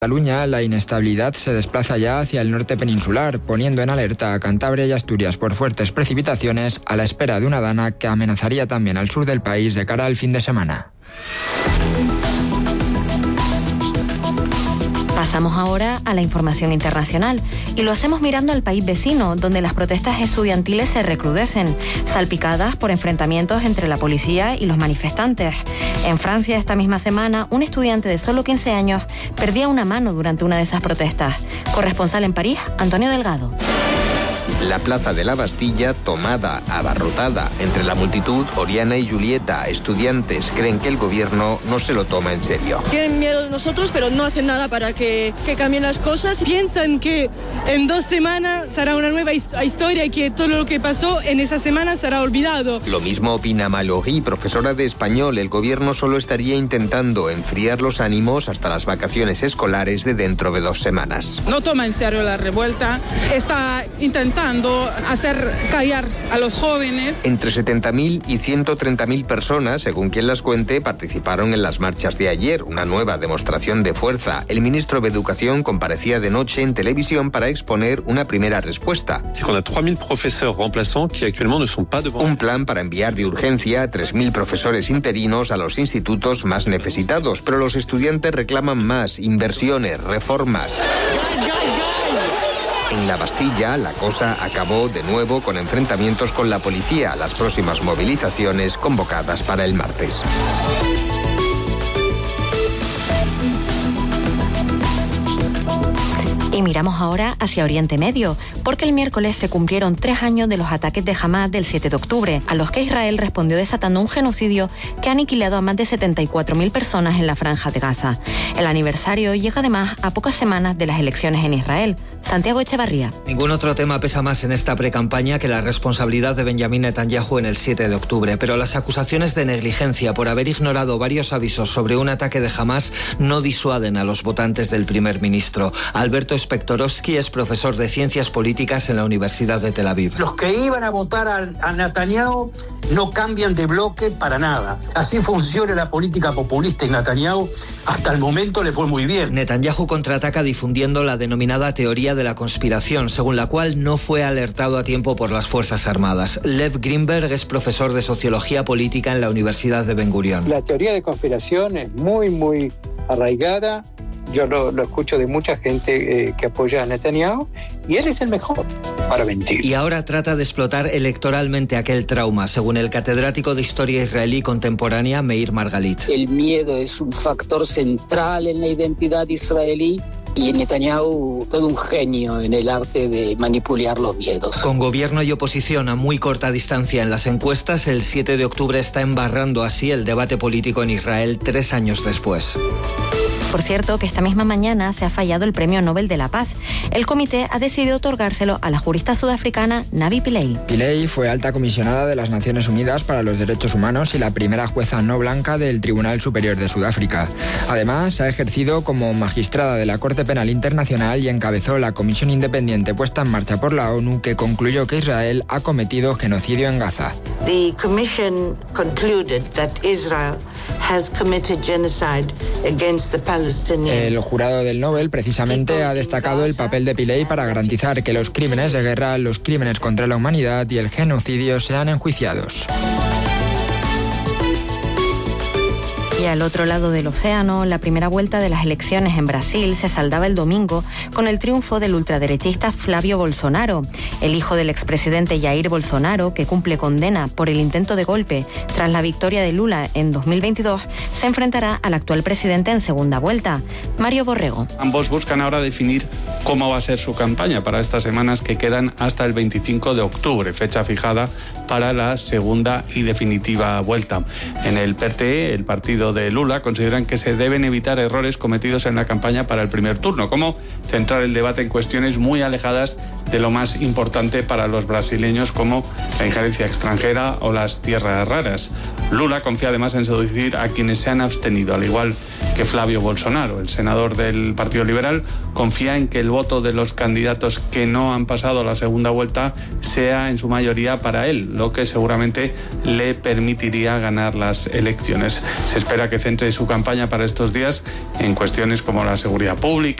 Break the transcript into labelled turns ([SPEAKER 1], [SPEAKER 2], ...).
[SPEAKER 1] Cataluña, la inestabilidad se desplaza ya hacia el norte peninsular, poniendo en alerta a Cantabria y Asturias por fuertes precipitaciones a la espera de una dana que amenazaría también al sur del país de cara al fin de semana.
[SPEAKER 2] Pasamos ahora a la información internacional y lo hacemos mirando al país vecino, donde las protestas estudiantiles se recrudecen, salpicadas por enfrentamientos entre la policía y los manifestantes. En Francia, esta misma semana, un estudiante de solo 15 años perdía una mano durante una de esas protestas. Corresponsal en París, Antonio Delgado.
[SPEAKER 3] La plaza de la Bastilla, tomada, abarrotada. Entre la multitud, Oriana y Julieta, estudiantes, creen que el gobierno no se lo toma en serio.
[SPEAKER 4] Tienen miedo de nosotros, pero no hacen nada para que cambien las cosas. Piensan que en 2 semanas será una nueva historia y que todo lo que pasó en esa semana será olvidado.
[SPEAKER 3] Lo mismo opina Mallory, profesora de español. El gobierno solo estaría intentando enfriar los ánimos hasta las vacaciones escolares de dentro de 2 semanas.
[SPEAKER 5] No toma en serio la revuelta, está intentando hacer callar a los jóvenes.
[SPEAKER 3] Entre 70.000 y 130.000 personas, según quien las cuente, participaron en las marchas de ayer, una nueva demostración de fuerza. El ministro de Educación comparecía de noche en televisión para exponer una primera respuesta. Un plan para enviar de urgencia a 3.000 profesores interinos a los institutos más necesitados, pero los estudiantes reclaman más, inversiones, reformas. En la Bastilla, la cosa acabó de nuevo con enfrentamientos con la policía. Las próximas movilizaciones convocadas para el martes.
[SPEAKER 2] Y miramos ahora hacia Oriente Medio, porque el miércoles se cumplieron 3 años de los ataques de Hamás del 7 de octubre, a los que Israel respondió desatando un genocidio que ha aniquilado a más de 74.000 personas en la Franja de Gaza. El aniversario llega además a pocas semanas de las elecciones en Israel. Santiago Echevarría.
[SPEAKER 6] Ningún otro tema pesa más en esta precampaña que la responsabilidad de Benjamín Netanyahu en el 7 de octubre, pero las acusaciones de negligencia por haber ignorado varios avisos sobre un ataque de Hamás no disuaden a los votantes del primer ministro. Alberto Spektorovsky es profesor de Ciencias Políticas en la Universidad de Tel Aviv.
[SPEAKER 7] Los que iban a votar a Netanyahu no cambian de bloque para nada. Así funciona la política populista en Netanyahu. Hasta el momento le fue muy bien.
[SPEAKER 6] Netanyahu contraataca difundiendo la denominada teoría de la conspiración, según la cual no fue alertado a tiempo por las Fuerzas Armadas. Lev Greenberg es profesor de Sociología Política en la Universidad de Ben Gurion.
[SPEAKER 8] La teoría de conspiración es muy arraigada. Yo lo escucho de mucha gente que apoya a Netanyahu y él es el mejor para mentir.
[SPEAKER 6] Y ahora trata de explotar electoralmente aquel trauma, según el catedrático de Historia Israelí Contemporánea Meir Margalit.
[SPEAKER 9] El miedo es un factor central en la identidad israelí. Y Netanyahu, todo un genio en el arte de manipular los miedos.
[SPEAKER 6] Con gobierno y oposición a muy corta distancia en las encuestas, el 7 de octubre está embarrando así el debate político en Israel 3 años después.
[SPEAKER 2] Por cierto, que esta misma mañana se ha fallado el Premio Nobel de la Paz. El comité ha decidido otorgárselo a la jurista sudafricana Navi Pillay.
[SPEAKER 1] Pillay fue alta comisionada de las Naciones Unidas para los Derechos Humanos y la primera jueza no blanca del Tribunal Superior de Sudáfrica. Además, ha ejercido como magistrada de la Corte Penal Internacional y encabezó la comisión independiente puesta en marcha por la ONU que concluyó que Israel ha cometido genocidio en Gaza.
[SPEAKER 10] The commission concluded that Israel has committed genocide against the Palestinians.
[SPEAKER 1] El jurado del Nobel precisamente ha destacado el papel de Pillay para garantizar que los crímenes de guerra, los crímenes contra la humanidad y el genocidio sean enjuiciados.
[SPEAKER 2] Y al otro lado del océano, la primera vuelta de las elecciones en Brasil se saldaba el domingo con el triunfo del ultraderechista Flávio Bolsonaro. El hijo del expresidente Jair Bolsonaro, que cumple condena por el intento de golpe tras la victoria de Lula en 2022, se enfrentará al actual presidente en segunda vuelta, Mario Borrego.
[SPEAKER 11] Ambos buscan ahora definir cómo va a ser su campaña para estas semanas que quedan hasta el 25 de octubre, fecha fijada para la segunda y definitiva vuelta. En el PRTE, el partido de Lula, consideran que se deben evitar errores cometidos en la campaña para el primer turno, como centrar el debate en cuestiones muy alejadas de lo más importante para los brasileños, como la injerencia extranjera o las tierras raras. Lula confía además en seducir a quienes se han abstenido, al igual que Flávio Bolsonaro. El senador del Partido Liberal confía en que el voto de los candidatos que no han pasado la segunda vuelta sea en su mayoría para él, lo que seguramente le permitiría ganar las elecciones. Se espera que centre su campaña para estos días en cuestiones como la seguridad pública,